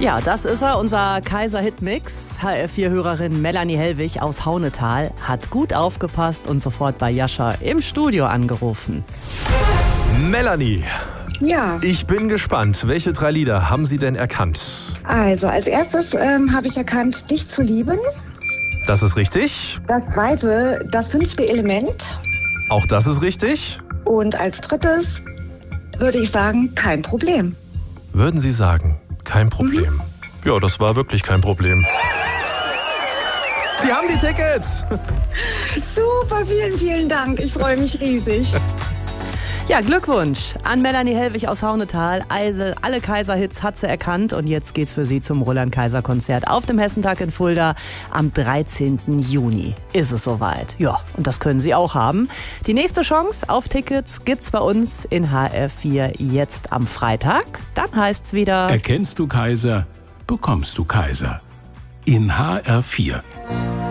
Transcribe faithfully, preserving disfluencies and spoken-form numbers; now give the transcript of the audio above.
Ja, das ist er, unser Kaiser-Hit-Mix. H R vier-Hörerin Melanie Hellwig aus Haunetal hat gut aufgepasst und sofort bei Jascha im Studio angerufen. Melanie, Ja, ich bin gespannt. Welche drei Lieder haben Sie denn erkannt? also als erstes ähm, habe ich erkannt, dich zu lieben. Das ist richtig. Das zweite, das fünfte Element. Auch das ist richtig. Und als drittes würde ich sagen, kein Problem. Würden Sie sagen, kein Problem? Mhm. Ja, das war wirklich kein Problem. Sie haben die Tickets! Super, vielen, vielen Dank. Ich freue mich riesig. Ja, Glückwunsch an Melanie Hellwig aus Haunetal. Also alle Kaiser-Hits hat sie erkannt und jetzt geht's für sie zum Roland-Kaiser-Konzert auf dem Hessentag in Fulda am dreizehnten Juni. Ist es soweit? Ja, und das können Sie auch haben. Die nächste Chance auf Tickets gibt's bei uns in H R vier jetzt am Freitag. Dann heißt's wieder: Erkennst du Kaiser, bekommst du Kaiser. In H R vier.